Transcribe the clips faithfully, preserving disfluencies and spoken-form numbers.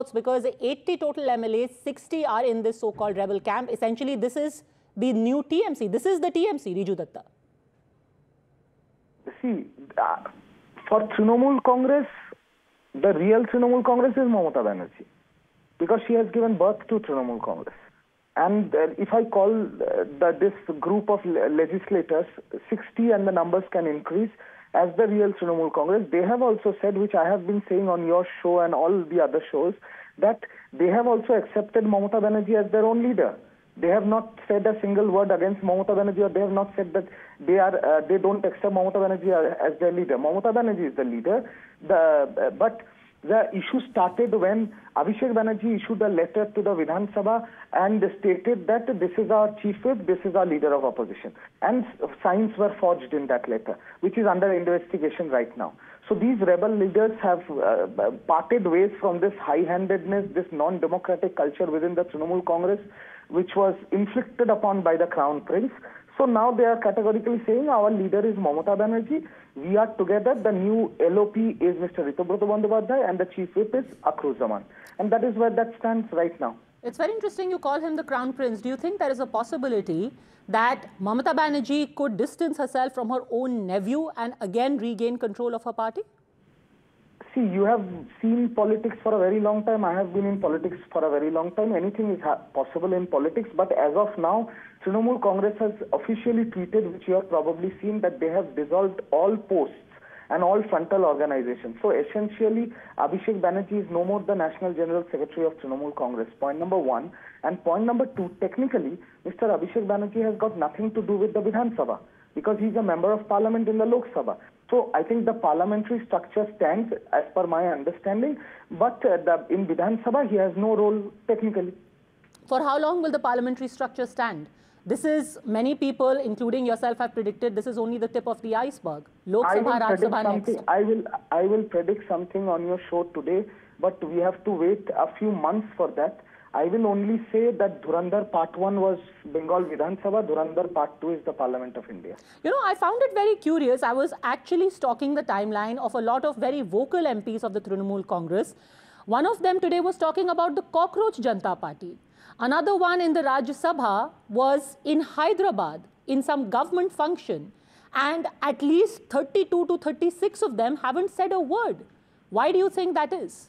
because eighty total M L As, sixty are in this so-called rebel camp. Essentially, this is the new T M C. This is the T M C, Riju Datta. See, uh, for Trinamool Congress, the real Trinamool Congress is Mamata Banerjee, because she has given birth to Trinamool Congress. And uh, if I call uh, the, this group of legislators sixty, and the numbers can increase, as the real Trinamool Congress, they have also said, which I have been saying on your show and all the other shows, that they have also accepted Mamata Banerjee as their own leader. They have not said a single word against Mamata Banerjee, or they have not said that they are uh, they don't accept Mamata Banerjee as their leader. Mamata Banerjee is the leader. The uh, but the issue started when Abhishek Banerjee issued a letter to the Vidhan Sabha and stated that this is our chief whip, this is our leader of opposition. And signs were forged in that letter, which is under investigation right now. So these rebel leaders have uh, parted ways from this high-handedness, this non-democratic culture within the Trinamool Congress, which was inflicted upon by the Crown Prince. So now they are categorically saying our leader is Mamata Banerjee. We are together. The new L O P is Mister Ritubroto Bandyopadhyay and the chief whip is Akhruz Zaman. And that is where that stands right now. It's very interesting you call him the Crown Prince. Do you think there is a possibility that Mamata Banerjee could distance herself from her own nephew and again regain control of her party? See, you have seen politics for a very long time. I have been in politics for a very long time. Anything is possible in politics. But as of now, Trinamool Congress has officially tweeted, which you have probably seen, that they have dissolved all posts and all frontal organizations. So essentially, Abhishek Banerjee is no more the National General Secretary of Trinamool Congress, point number one. And point number two, technically, Mister Abhishek Banerjee has got nothing to do with the Vidhan Sabha, because he's a member of parliament in the Lok Sabha. So I think the parliamentary structure stands as per my understanding, but uh, the, in Vidhan Sabha he has no role technically. For how long will the parliamentary structure stand? This is, many people, including yourself, have predicted this is only the tip of the iceberg. Lok Sabha, Raj Sabha next. I will, I will predict something on your show today, but we have to wait a few months for that. I will only say that Dhurandhar Part one was Bengal Vidhan Sabha, Dhurandhar Part two is the Parliament of India. You know, I found it very curious. I was actually stalking the timeline of a lot of very vocal M Ps of the Trinamool Congress. One of them today was talking about the Cockroach Janata Party. Another one in the Rajya Sabha was in Hyderabad in some government function. And at least thirty-two to thirty-six of them haven't said a word. Why do you think that is?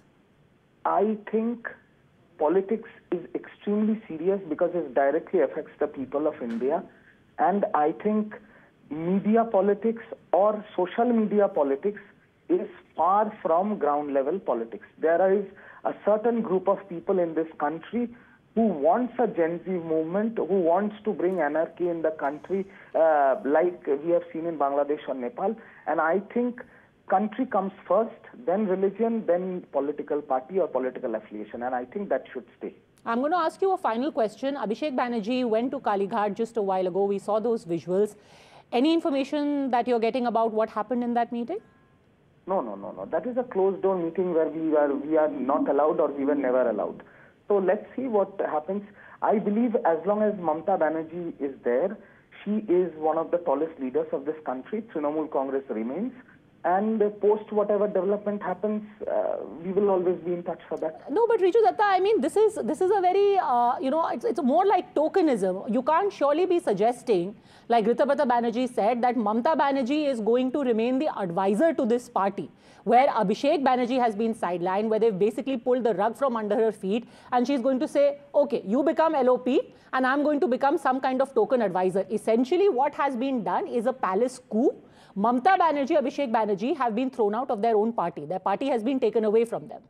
I think politics is extremely serious because it directly affects the people of India. And I think media politics or social media politics is far from ground level politics. There is a certain group of people in this country who wants a Gen Z movement, who wants to bring anarchy in the country, uh, like we have seen in Bangladesh or Nepal. And I think country comes first, then religion, then political party or political affiliation. And I think that should stay. I'm going to ask you a final question. Abhishek Banerjee went to Kalighat just a while ago. We saw those visuals. Any information that you're getting about what happened in that meeting? No, no, no, no. That is a closed door meeting where we are, we are not allowed, or we were never allowed. So let's see what happens. I believe as long as Mamata Banerjee is there, she is one of the tallest leaders of this country. Trinamool Congress remains. And post whatever development happens, uh, we will always be in touch for that. No, but Riju Datta, I mean, this is this is a very, uh, you know, it's, it's more like tokenism. You can't surely be suggesting, like Ritubroto Banerjee said, that Mamata Banerjee is going to remain the advisor to this party, where Abhishek Banerjee has been sidelined, where they've basically pulled the rug from under her feet, and she's going to say, okay, you become L O P, and I'm going to become some kind of token advisor. Essentially, what has been done is a palace coup. Mamata Banerjee, Abhishek Banerjee have been thrown out of their own party. Their party has been taken away from them.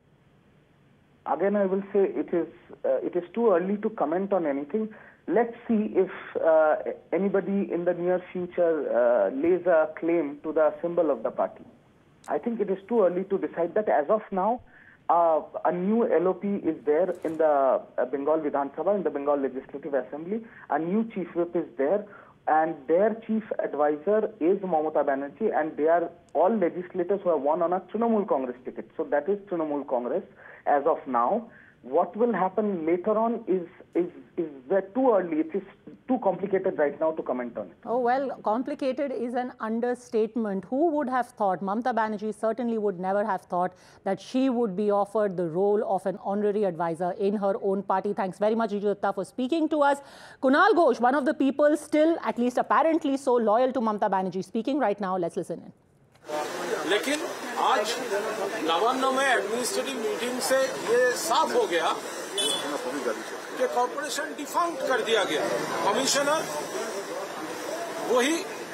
Again, I will say it is, uh, it is too early to comment on anything. Let's see if uh, anybody in the near future uh, lays a claim to the symbol of the party. I think it is too early to decide that. As of now, uh, a new L O P is there in the uh, Bengal Vidhan Sabha, in the Bengal Legislative Assembly. A new chief whip is there, and their chief advisor is Mamata Banerjee, and they are all legislators who have won on a Trinamool Congress ticket. So that is Trinamool Congress as of now. What will happen later on is is is too early. It is too complicated right now to comment on it. Oh, well, complicated is an understatement. Who would have thought? Mamta Banerjee certainly would never have thought that she would be offered the role of an honorary advisor in her own party. Thanks very much, Riju Dutta, for speaking to us. Kunal Ghosh, one of the people still, at least apparently so, loyal to Mamta Banerjee, speaking right now. Let's listen in. लेकिन आज नवान्न में administrative meeting से ये साफ हो गया कि कॉर्पोरेशन डिफंक्ट कर दिया गया। कमिश्नर वही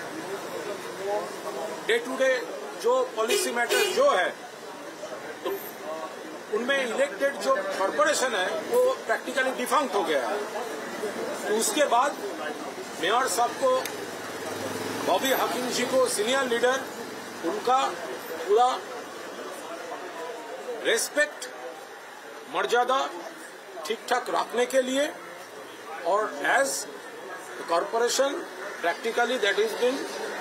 डे टू डे जो पॉलिसी मैटर जो है तो उनमें इलेक्टेड जो कॉर्पोरेशन है वो प्रैक्टिकली डिफंक्ट हो गया है। तो उसके बाद मेयर साहब को, बॉबी हकीम जी को, सीनियर लीडर, उनका पूरा रेस्पेक्ट, मर्यादा ठीक ठाक रखने के लिए और as corporation practically that is been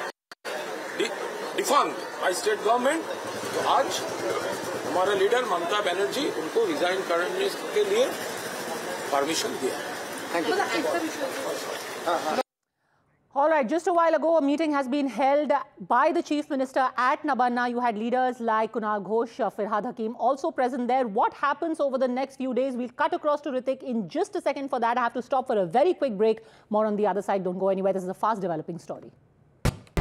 डिफंक्ड by state government. तो आज हमारा लीडर ममता बनर्जी उनको रिजाइन करने के लिए परमिशन दिया है। Thank you. All right, just a while ago, a meeting has been held by the Chief Minister at Nabanna. You had leaders like Kunal Ghosh, Firhad Hakim also present there. What happens over the next few days? We'll cut across to Ritik in just a second. For that, I have to stop for a very quick break. More on the other side. Don't go anywhere. This is a fast developing story.